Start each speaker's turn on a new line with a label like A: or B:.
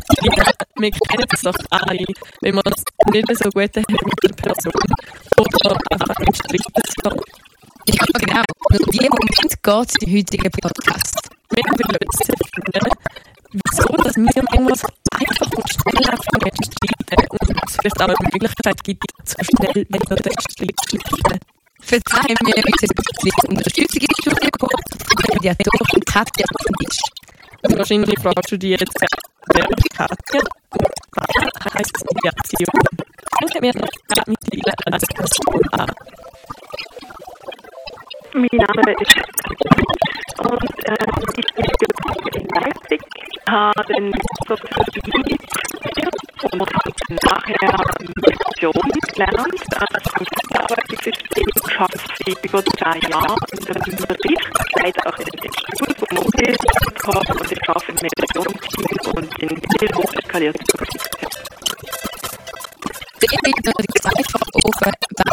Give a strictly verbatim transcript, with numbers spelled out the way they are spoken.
A: Ja, wir kennen es doch alle, wenn man es nicht so gut hat mit der Person oder einfach im Streit steht.
B: Ja, genau. Und wie im Moment geht es die heutige Podcast?
A: Wir wollen finden, wieso dass wir manchmal so einfach und schnell anfangen zu streiten und es vielleicht auch eine Möglichkeit gibt, so schnell wieder den Streit zu schlichten.
B: Verzeihen wir bitte die Unterstützung in die Studie bekommen von der Mediatorin Katja Kundisch.
A: Also wahrscheinlich fragst du dich jetzt, wer ist Katja und was heisst Mediation? Fangen wir noch gerade mittlerweile als Person an.
C: Mein Name ist Katja und äh, ich bin gebürtig in Leipzig, habe dann Soziologie studiert und habe nachher Mediation gelernt. Also im Verarbeitungssystem arbeite ich über zwei Jahre in einem Bericht, leider auch in der Institut, wo man Mobil habe und ich arbeite im Mediationsteam und in sehr hocheskalierten Projekten.
B: Der wird noch die Zeit offen,